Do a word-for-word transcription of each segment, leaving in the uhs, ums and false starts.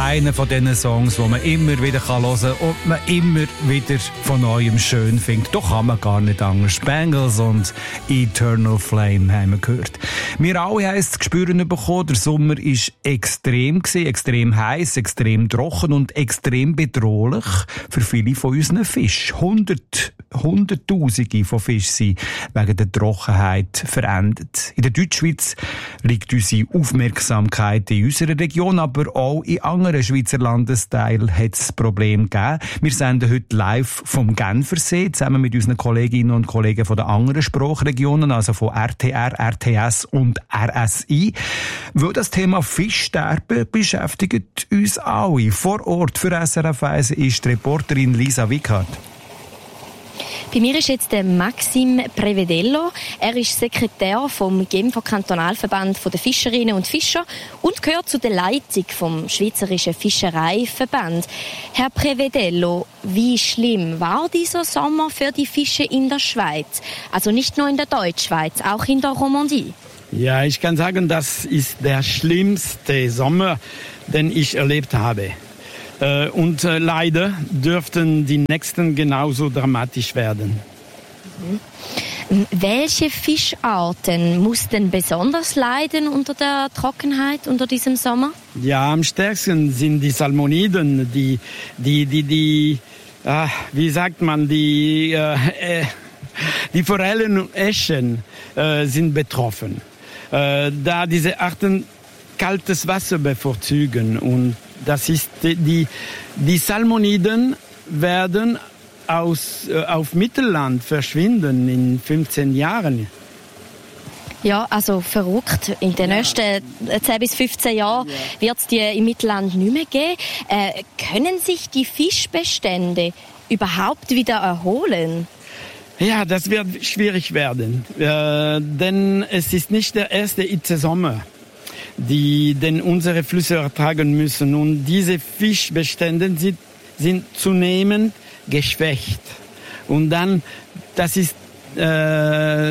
einer von diesen Songs, die man immer wieder hören kann und man immer wieder von Neuem schön findet. Doch kann man gar nicht anders. Bangles und Eternal Flame haben wir gehört. Wir alle haben es zu spüren bekommen, der Sommer war extrem gewesen, extrem heiß, extrem trocken und extrem bedrohlich für viele von unseren Fischen. Hundert, Hunderttausende von Fischen sind wegen der Trockenheit verendet. In der Deutschschweiz liegt unsere Aufmerksamkeit in unserer Region, aber auch in anderen Schweizer Landesteilen hat es Probleme gegeben. Wir senden heute live vom Genfersee, zusammen mit unseren Kolleginnen und Kollegen von den anderen Sprachregionen, also von R T R, R T S und R S I. Weil das Thema Fischsterben beschäftigt uns alle. Vor Ort für S R F eins ist die Reporterin Lisa Wickhardt. Bei mir ist jetzt der Maxim Prevedello. Er ist Sekretär vom Genfer Kantonalverband der Fischerinnen und Fischer und gehört zu der Leitung vom Schweizerischen Fischereiverband. Herr Prevedello, wie schlimm war dieser Sommer für die Fische in der Schweiz? Also nicht nur in der Deutschschweiz, auch in der Romandie. Ja, ich kann sagen, das ist der schlimmste Sommer, den ich erlebt habe. Und leider dürften die nächsten genauso dramatisch werden. Mhm. Welche Fischarten mussten besonders leiden unter der Trockenheit, unter diesem Sommer? Ja, am stärksten sind die Salmoniden, die, die, die, die, äh, wie sagt man, die, äh, die Forellen und Äschen äh, sind betroffen. Äh, da diese Arten kaltes Wasser bevorzugen und das ist die, die Salmoniden werden aus, äh, auf Mittelland verschwinden in fünfzehn Jahren. Ja, also verrückt. In den ja. nächsten zehn bis fünfzehn Jahren ja. wird es die im Mittelland nicht mehr geben. Äh, können sich die Fischbestände überhaupt wieder erholen? Ja, das wird schwierig werden, äh, denn es ist nicht der erste Hitzesommer, die denn unsere Flüsse ertragen müssen. Und diese Fischbestände sind, sind zunehmend geschwächt. Und dann, das ist äh,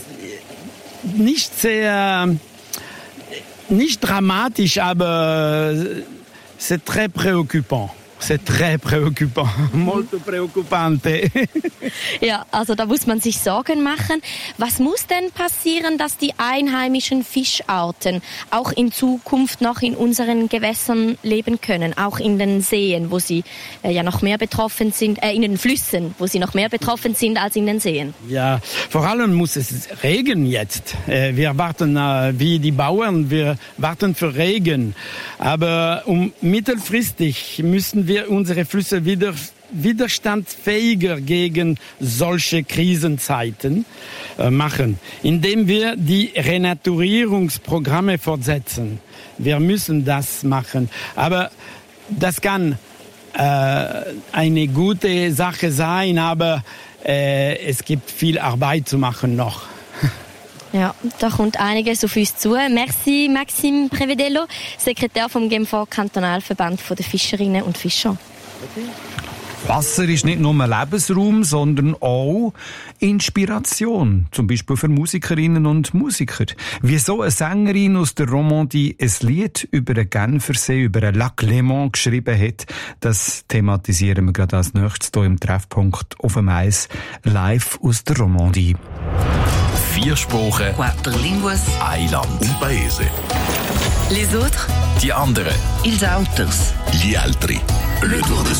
nicht sehr, nicht dramatisch, aber c'est très préoccupant. C'est très préoccupant, molto preoccupante. Ja, also da muss man sich Sorgen machen. Was muss denn passieren, dass die einheimischen Fischarten auch in Zukunft noch in unseren Gewässern leben können, auch in den Seen, wo sie äh, ja noch mehr betroffen sind, äh, in den Flüssen, wo sie noch mehr betroffen sind als in den Seen? Ja, vor allem muss es Regen jetzt. Äh, wir warten äh, wie die Bauern, wir warten für Regen. Aber um mittelfristig müssen wir unsere Flüsse wieder widerstandsfähiger gegen solche Krisenzeiten äh, machen, indem wir die Renaturierungsprogramme fortsetzen. Wir müssen das machen. Aber das kann äh, eine gute Sache sein, aber äh, es gibt viel Arbeit zu machen noch. Ja, da kommt einiges auf uns zu. Merci Maxim Prevedello, Sekretär vom Genfer Kantonalverband der Fischerinnen und Fischer. Okay. Wasser ist nicht nur ein Lebensraum, sondern auch Inspiration. Zum Beispiel für Musikerinnen und Musiker. Wieso eine Sängerin aus der Romandie ein Lied über den Genfersee, über den Lac Léman geschrieben hat, das thematisieren wir gerade als nächstes hier im Treffpunkt auf dem Eis, live aus der Romandie. Vier Sprachen, Quattro linguas, ein Land, un paese. Les autres, Die anderen, ils autres. gli altri. Le tour de